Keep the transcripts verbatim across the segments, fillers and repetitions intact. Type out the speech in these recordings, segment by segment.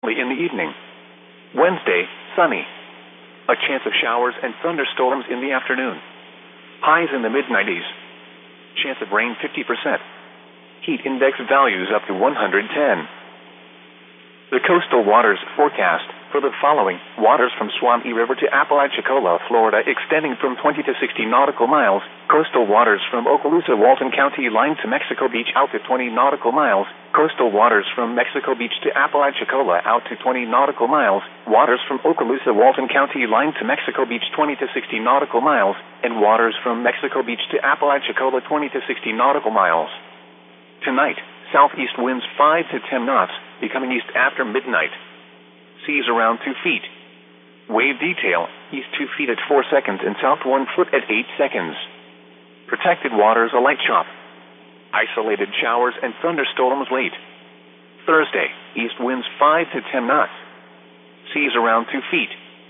in the evening. Wednesday, sunny. A chance of showers and thunderstorms in the afternoon. Highs in the mid nineties. Chance of rain fifty percent. Heat index values up to one hundred ten. The coastal waters forecast for the following: waters from Swampy River to Apalachicola, Florida, extending from twenty to sixty nautical miles. Coastal waters from Okaloosa, Walton County line to Mexico Beach out to twenty nautical miles. Coastal waters from Mexico Beach to Apalachicola out to twenty nautical miles. Waters from Okaloosa, Walton County line to Mexico Beach twenty to sixty nautical miles. And waters from Mexico Beach to Apalachicola twenty to sixty nautical miles. Tonight, southeast winds five to ten knots, becoming east after midnight. Seas around two feet. Wave detail, east two feet at four seconds and south one foot at eight seconds. Protected waters a light chop. Isolated showers and thunderstorms late. Thursday, east winds five to ten knots. Seas around two feet.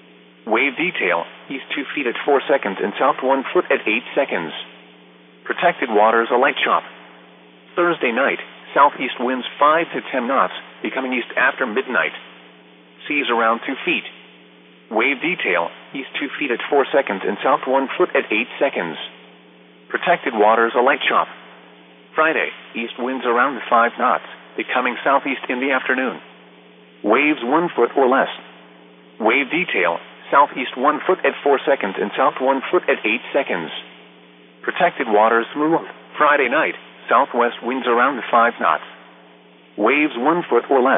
Wave detail, east two feet at four seconds and south one foot at eight seconds. Protected waters a light chop. Thursday night, southeast winds five to ten knots, becoming east after midnight. Seas around two feet. Wave detail, east two feet at four seconds and south one foot at eight seconds. Protected waters a light chop. Friday, east winds around five knots, becoming southeast in the afternoon. Waves one foot or less. Wave detail, southeast one foot at four seconds and south one foot at eight seconds. Protected waters smooth. Friday night, southwest winds around five knots. Waves one foot or less.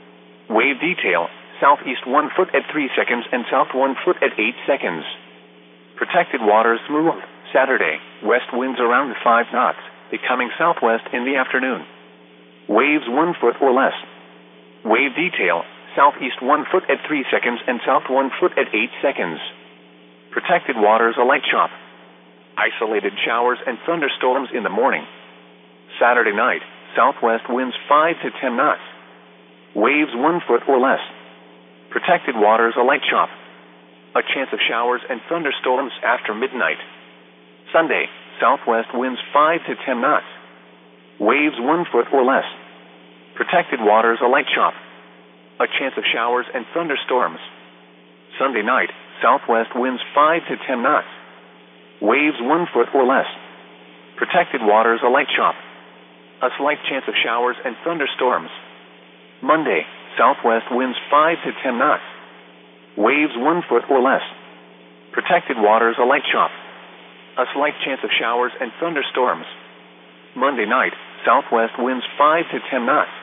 Wave detail, southeast one foot at three seconds and south one foot at eight seconds. Protected waters smooth. Saturday, west winds around five knots, becoming southwest in the afternoon. Waves one foot or less. Wave detail, southeast one foot at three seconds and south one foot at eight seconds. Protected waters a light chop. Isolated showers and thunderstorms in the morning. Saturday night, southwest winds five to ten knots. Waves one foot or less. Protected waters a light chop. A chance of showers and thunderstorms after midnight. Sunday, southwest winds five to ten knots. Waves one foot or less. Protected waters a light chop. A chance of showers and thunderstorms. Sunday night, southwest winds five to ten knots. Waves one foot or less. Protected waters a light chop. A slight chance of showers and thunderstorms. Monday, southwest winds five to ten knots. Waves one foot or less. Protected waters a light chop. A slight chance of showers and thunderstorms. Monday night, southwest winds five to ten knots.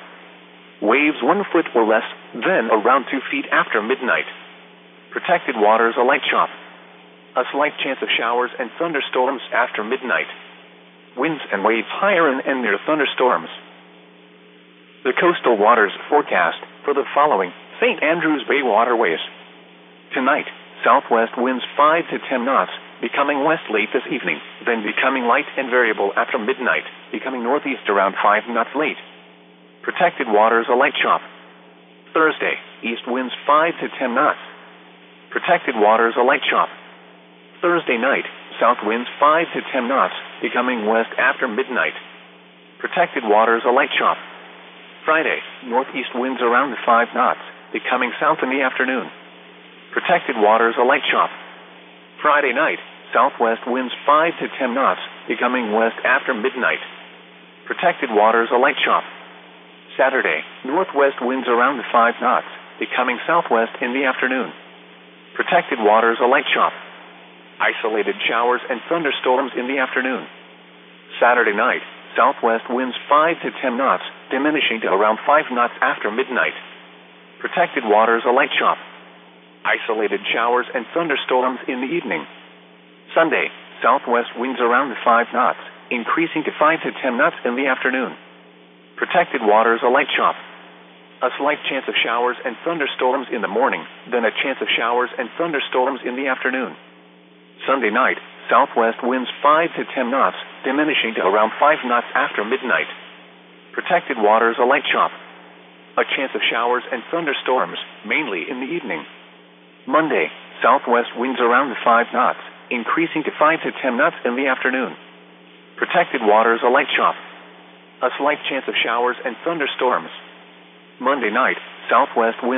Waves one foot or less, then around two feet after midnight. Protected waters a light chop. A slight chance of showers and thunderstorms after midnight. Winds and waves higher and, and near thunderstorms. The coastal waters forecast for the following: Saint Andrews Bay waterways. Tonight, southwest winds five to ten knots, becoming west late this evening, then becoming light and variable after midnight, becoming northeast around five knots late. Protected waters a light chop. Thursday, east winds five to ten knots. Protected waters a light chop. Thursday night, south winds five to ten knots, becoming west after midnight. Protected waters a light chop. Friday, northeast winds around five knots, becoming south in the afternoon. Protected waters a light chop. Friday night, southwest winds five to ten knots, becoming west after midnight. Protected waters a light chop. Saturday, northwest winds around five knots, becoming southwest in the afternoon. Protected waters a light chop. Isolated showers and thunderstorms in the afternoon. Saturday night, southwest winds five to ten knots, diminishing to around five knots after midnight. Protected waters a light chop. Isolated showers and thunderstorms in the evening. Sunday, southwest winds around five knots, increasing to five to ten knots in the afternoon. Protected waters a light chop. A slight chance of showers and thunderstorms in the morning, then a chance of showers and thunderstorms in the afternoon. Sunday night, southwest winds five to ten knots, diminishing to around five knots after midnight. Protected waters a light chop. A chance of showers and thunderstorms, mainly in the evening. Monday, southwest winds around five knots, increasing to five to ten knots in the afternoon. Protected waters a light chop. A slight chance of showers and thunderstorms. Monday night, southwest winds